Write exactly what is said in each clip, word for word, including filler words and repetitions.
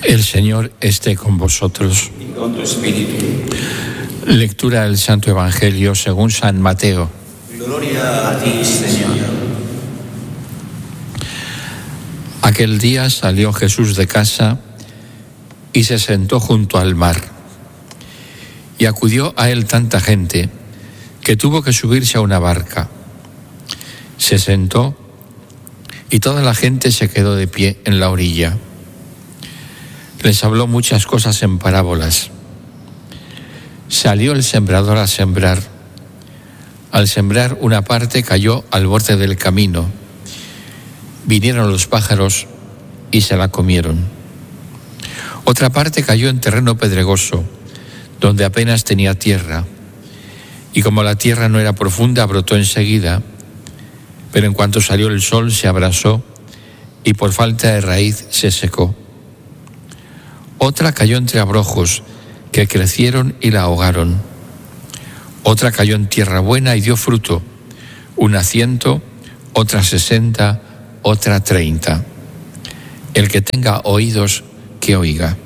El Señor esté con vosotros. Y con tu espíritu. Lectura del Santo Evangelio según San Mateo. Gloria a ti, Señor. Aquel día salió Jesús de casa y se sentó junto al mar. Y acudió a él tanta gente que tuvo que subirse a una barca. Se sentó y toda la gente se quedó de pie en la orilla. Les habló muchas cosas en parábolas. Salió el sembrador a sembrar. Al sembrar, una parte cayó al borde del camino. Vinieron los pájaros y se la comieron. Otra parte cayó en terreno pedregoso, donde apenas tenía tierra. Y como la tierra no era profunda, brotó enseguida, pero en cuanto salió el sol se abrasó y por falta de raíz se secó. Otra cayó entre abrojos que crecieron y la ahogaron. Otra cayó en tierra buena y dio fruto, una ciento, otra sesenta, otra treinta. El que tenga oídos, que oiga.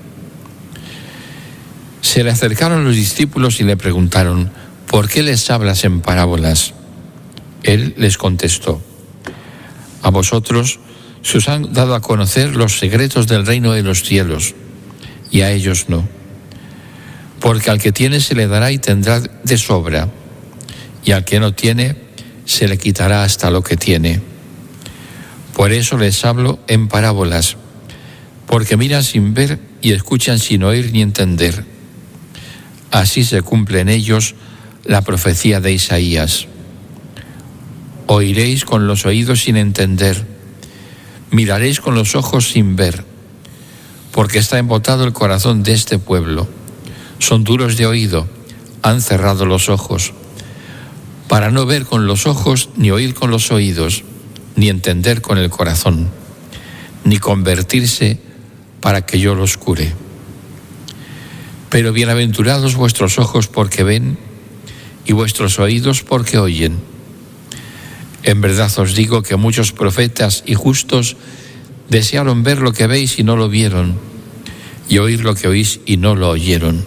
Se le acercaron los discípulos y le preguntaron: ¿por qué les hablas en parábolas? Él les contestó: a vosotros se os han dado a conocer los secretos del reino de los cielos, y a ellos no. Porque al que tiene se le dará y tendrá de sobra, y al que no tiene se le quitará hasta lo que tiene. Por eso les hablo en parábolas, porque miran sin ver y escuchan sin oír ni entender. Así se cumple en ellos la profecía de Isaías. Oiréis con los oídos sin entender, miraréis con los ojos sin ver, porque está embotado el corazón de este pueblo. Son duros de oído, han cerrado los ojos, para no ver con los ojos, ni oír con los oídos, ni entender con el corazón, ni convertirse para que yo los cure. Pero bienaventurados vuestros ojos porque ven, y vuestros oídos porque oyen. En verdad os digo que muchos profetas y justos desearon ver lo que veis y no lo vieron, y oír lo que oís y no lo oyeron.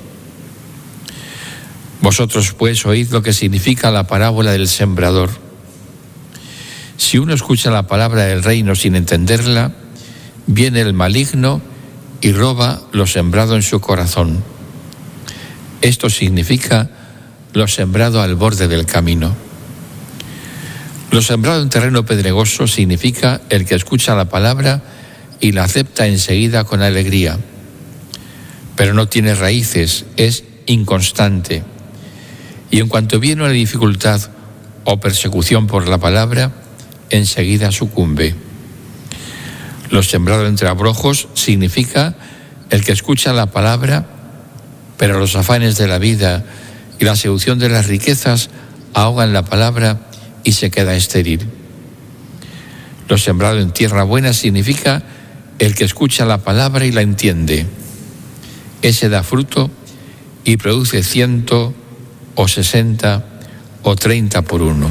Vosotros pues oíd lo que significa la parábola del sembrador. Si uno escucha la palabra del reino sin entenderla, viene el maligno y roba lo sembrado en su corazón. Esto significa lo sembrado al borde del camino. Lo sembrado en terreno pedregoso significa el que escucha la palabra y la acepta enseguida con alegría, pero no tiene raíces, es inconstante. Y en cuanto viene una dificultad o persecución por la palabra, enseguida sucumbe. Lo sembrado entre abrojos significa el que escucha la palabra, pero los afanes de la vida y la seducción de las riquezas ahogan la palabra y se queda estéril. Lo sembrado en tierra buena significa el que escucha la palabra y la entiende. Ese da fruto y produce ciento o sesenta o treinta por uno.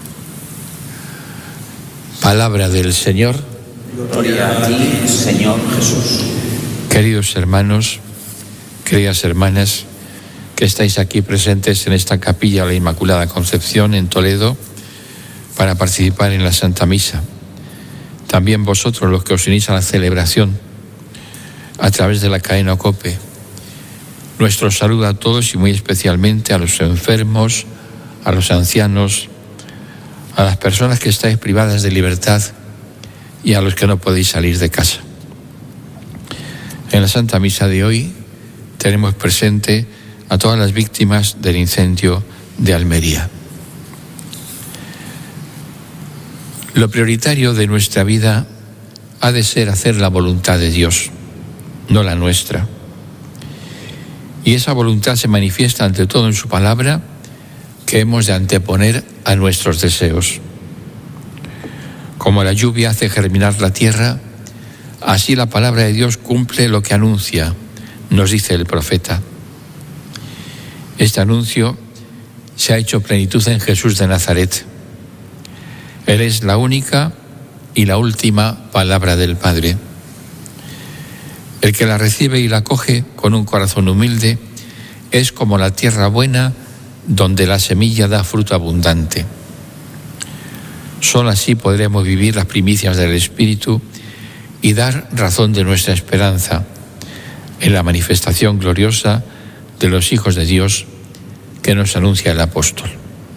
Palabra del Señor. Gloria a ti, Señor Jesús. Queridos hermanos, queridas hermanas, que estáis aquí presentes en esta capilla de la Inmaculada Concepción en Toledo para participar en la Santa Misa. También vosotros, los que os unís a la celebración a través de la cadena COPE. Nuestro saludo a todos y muy especialmente a los enfermos, a los ancianos, a las personas que estáis privadas de libertad y a los que no podéis salir de casa. En la Santa Misa de hoy tenemos presente a todas las víctimas del incendio de Almería. Lo prioritario de nuestra vida ha de ser hacer la voluntad de Dios, no la nuestra. Y esa voluntad se manifiesta ante todo en su palabra, que hemos de anteponer a nuestros deseos. Como la lluvia hace germinar la tierra, así la palabra de Dios cumple lo que anuncia, nos dice el profeta. Este anuncio se ha hecho plenitud en Jesús de Nazaret. Él es la única y la última palabra del Padre. El que la recibe y la acoge con un corazón humilde es como la tierra buena donde la semilla da fruto abundante. Solo así podremos vivir las primicias del Espíritu y dar razón de nuestra esperanza en la manifestación gloriosa de los hijos de Dios que nos anuncia el apóstol.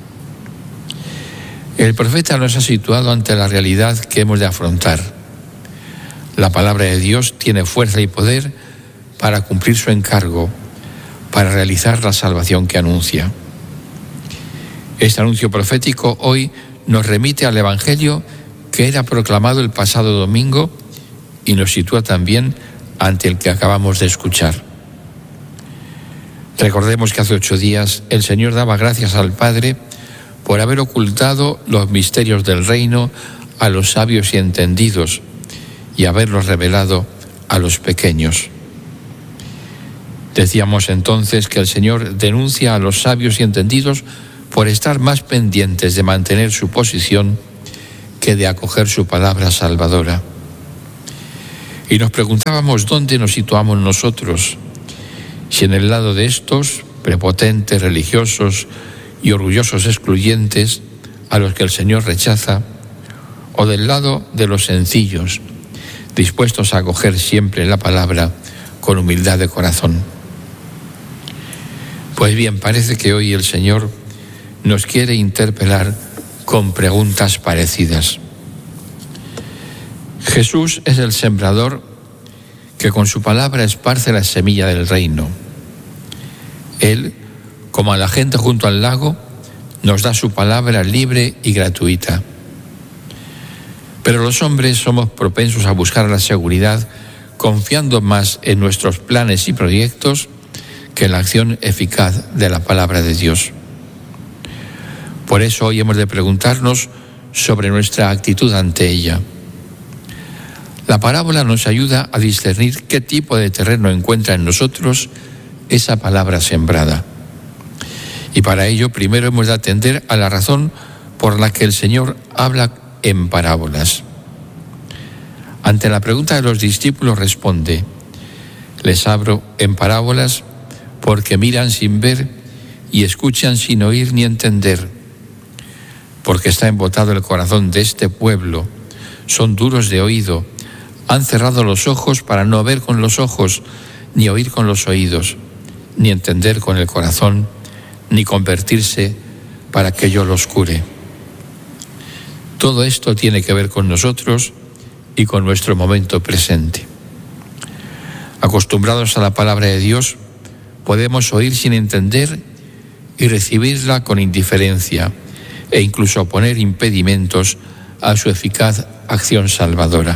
El profeta nos ha situado ante la realidad que hemos de afrontar. La palabra de Dios tiene fuerza y poder para cumplir su encargo, para realizar la salvación que anuncia. Este anuncio profético hoy nos remite al Evangelio que era proclamado el pasado domingo y nos sitúa también ante el que acabamos de escuchar. Recordemos que hace ocho días el Señor daba gracias al Padre por haber ocultado los misterios del reino a los sabios y entendidos y haberlos revelado a los pequeños. Decíamos entonces que el Señor denuncia a los sabios y entendidos por estar más pendientes de mantener su posición que de acoger su palabra salvadora. Y nos preguntábamos dónde nos situamos nosotros, si en el lado de estos prepotentes, religiosos y orgullosos excluyentes a los que el Señor rechaza, o del lado de los sencillos, dispuestos a acoger siempre la palabra con humildad de corazón. Pues bien, parece que hoy el Señor nos quiere interpelar con preguntas parecidas. Jesús es el sembrador que con su palabra esparce la semilla del reino. Él, como a la gente junto al lago, nos da su palabra libre y gratuita. Pero los hombres somos propensos a buscar la seguridad confiando más en nuestros planes y proyectos que en la acción eficaz de la palabra de Dios. Por eso hoy hemos de preguntarnos sobre nuestra actitud ante ella. La parábola nos ayuda a discernir qué tipo de terreno encuentra en nosotros esa palabra sembrada. Y para ello primero hemos de atender a la razón por la que el Señor habla en parábolas. Ante la pregunta de los discípulos responde: les hablo en parábolas porque miran sin ver y escuchan sin oír ni entender, porque está embotado el corazón de este pueblo, son duros de oído, han cerrado los ojos para no ver con los ojos, ni oír con los oídos, ni entender con el corazón, ni convertirse para que yo los cure. Todo esto tiene que ver con nosotros y con nuestro momento presente. Acostumbrados a la palabra de Dios, podemos oír sin entender y recibirla con indiferencia e incluso poner impedimentos a su eficaz acción salvadora.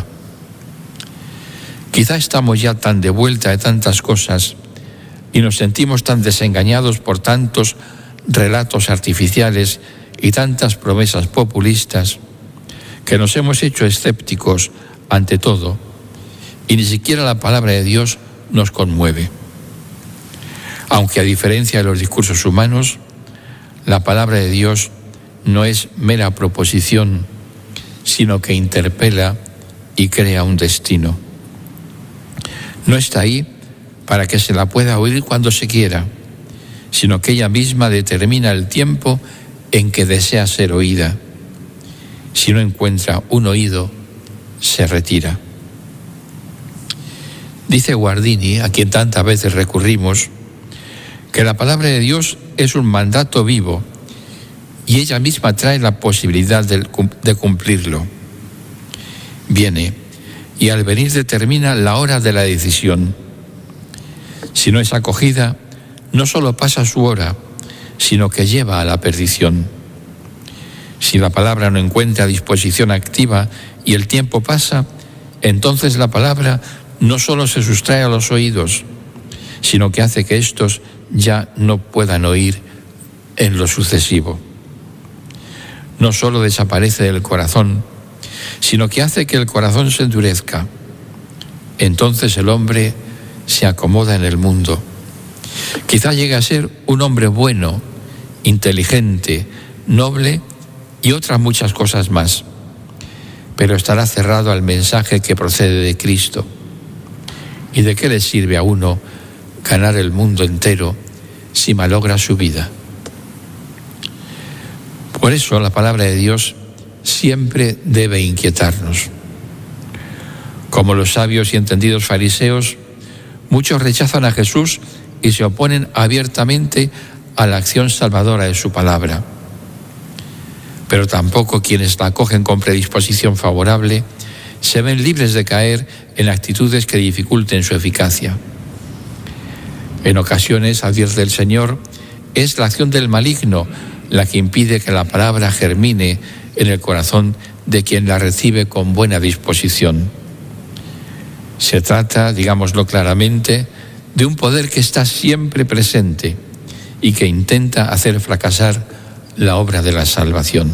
Quizá estamos ya tan de vuelta de tantas cosas y nos sentimos tan desengañados por tantos relatos artificiales y tantas promesas populistas que nos hemos hecho escépticos ante todo y ni siquiera la palabra de Dios nos conmueve. Aunque a diferencia de los discursos humanos, la palabra de Dios no es mera proposición, sino que interpela y crea un destino. No está ahí para que se la pueda oír cuando se quiera, sino que ella misma determina el tiempo en que desea ser oída. Si no encuentra un oído, se retira. Dice Guardini, a quien tantas veces recurrimos, que la palabra de Dios es un mandato vivo y ella misma trae la posibilidad de, de cumplirlo. Viene y al venir determina la hora de la decisión. Si no es acogida, no solo pasa su hora, sino que lleva a la perdición. Si la palabra no encuentra disposición activa y el tiempo pasa, entonces la palabra no solo se sustrae a los oídos, sino que hace que éstos ya no puedan oír en lo sucesivo. No solo desaparece del corazón, sino que hace que el corazón se endurezca. Entonces el hombre se acomoda en el mundo. Quizá llegue a ser un hombre bueno, inteligente, noble y otras muchas cosas más, pero estará cerrado al mensaje que procede de Cristo. ¿Y de qué le sirve a uno ganar el mundo entero si malogra su vida? Por eso la palabra de Dios siempre debe inquietarnos. Como los sabios y entendidos fariseos, muchos rechazan a Jesús y se oponen abiertamente a la acción salvadora de su palabra. Pero tampoco quienes la acogen con predisposición favorable se ven libres de caer en actitudes que dificulten su eficacia. En ocasiones, advierte el Señor, es la acción del maligno la que impide que la palabra germine en el corazón de quien la recibe con buena disposición. Se trata, digámoslo claramente, de un poder que está siempre presente y que intenta hacer fracasar la obra de la salvación.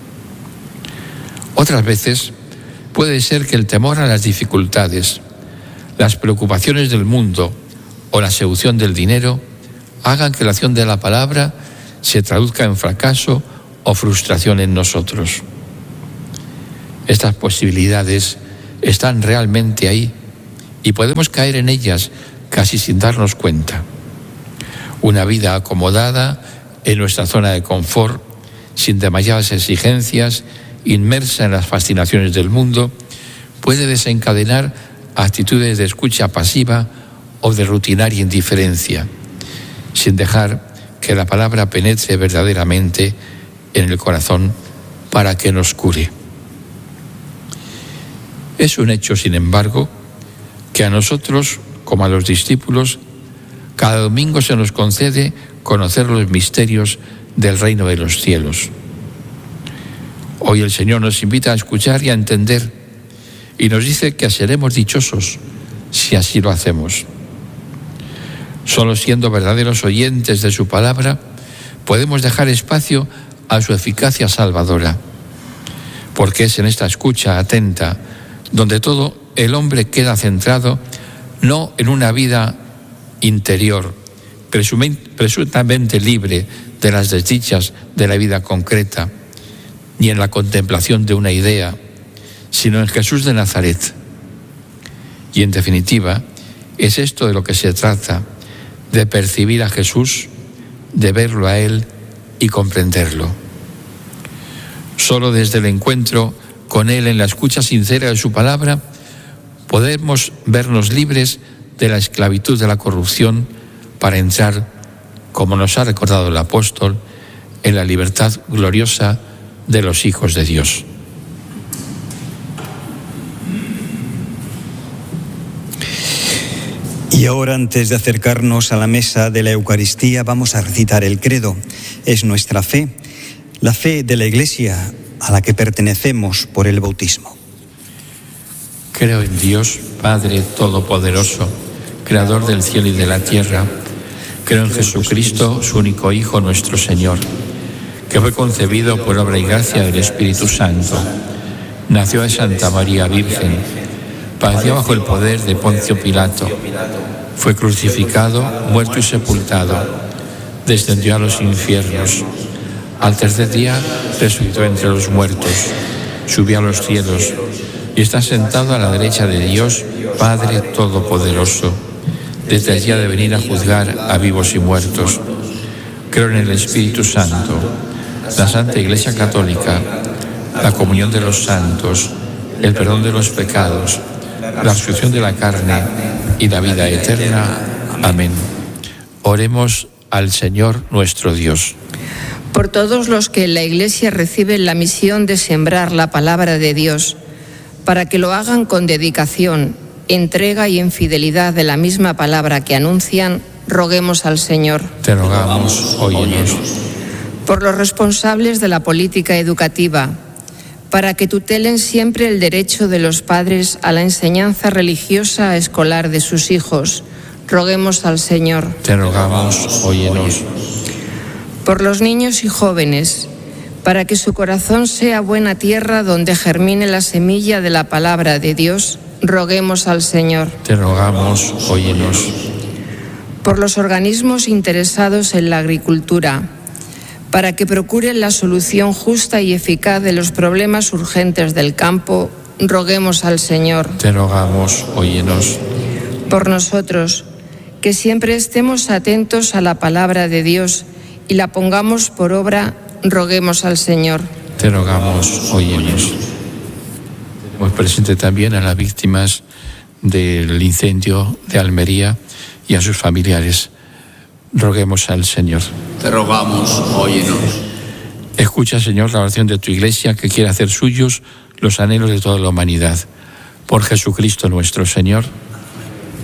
Otras veces puede ser que el temor a las dificultades, las preocupaciones del mundo o la seducción del dinero hagan que la acción de la palabra se traduzca en fracaso o frustración en nosotros. Estas posibilidades están realmente ahí y podemos caer en ellas casi sin darnos cuenta. Una vida acomodada en nuestra zona de confort, sin demasiadas exigencias, inmersa en las fascinaciones del mundo, puede desencadenar actitudes de escucha pasiva o de rutinaria indiferencia, sin dejar que la palabra penetre verdaderamente en el corazón para que nos cure. Es un hecho, sin embargo, que a nosotros, como a los discípulos, cada domingo se nos concede conocer los misterios del reino de los cielos. Hoy el Señor nos invita a escuchar y a entender, y nos dice que seremos dichosos si así lo hacemos. Solo siendo verdaderos oyentes de su palabra, podemos dejar espacio a su eficacia salvadora, porque es en esta escucha atenta donde todo el hombre queda centrado no en una vida interior, presuntamente libre de las desdichas de la vida concreta, ni en la contemplación de una idea, sino en Jesús de Nazaret. Y en definitiva, es esto de lo que se trata, de percibir a Jesús, de verlo a Él y comprenderlo. Solo desde el encuentro con Él en la escucha sincera de su palabra, podemos vernos libres de la esclavitud de la corrupción para entrar, como nos ha recordado el apóstol, en la libertad gloriosa de los hijos de Dios. Y ahora, antes de acercarnos a la mesa de la Eucaristía, vamos a recitar el credo. Es nuestra fe, la fe de la Iglesia a la que pertenecemos por el bautismo. Creo en Dios, Padre Todopoderoso, Creador del cielo y de la tierra. Creo en Jesucristo, su único Hijo, nuestro Señor, que fue concebido por obra y gracia del Espíritu Santo. Nació de Santa María Virgen, padeció bajo el poder de Poncio Pilato, fue crucificado, muerto y sepultado, descendió a los infiernos, al tercer día resucitó entre los muertos, subió a los cielos y está sentado a la derecha de Dios, Padre Todopoderoso. Desde allí ha de venir a juzgar a vivos y muertos. Creo en el Espíritu Santo, la Santa Iglesia Católica, la comunión de los santos, el perdón de los pecados, la resurrección de la carne y la vida eterna. Amén. Oremos al Señor nuestro Dios. Por todos los que en la Iglesia reciben la misión de sembrar la palabra de Dios, para que lo hagan con dedicación, entrega y en fidelidad de la misma palabra que anuncian, roguemos al Señor. Te rogamos, óyenos. Por los responsables de la política educativa, para que tutelen siempre el derecho de los padres a la enseñanza religiosa escolar de sus hijos, roguemos al Señor. Te rogamos, óyenos. Por los niños y jóvenes, para que su corazón sea buena tierra donde germine la semilla de la palabra de Dios, roguemos al Señor. Te rogamos, óyenos. Por los organismos interesados en la agricultura, para que procuren la solución justa y eficaz de los problemas urgentes del campo, roguemos al Señor. Te rogamos, óyenos. Por nosotros, que siempre estemos atentos a la palabra de Dios y la pongamos por obra, roguemos al Señor. Te rogamos, óyenos. Tenemos presente también a las víctimas del incendio de Almería y a sus familiares. Roguemos al Señor. Te rogamos, óyenos. Escucha, Señor, la oración de tu Iglesia, que quiere hacer suyos los anhelos de toda la humanidad. Por Jesucristo nuestro Señor.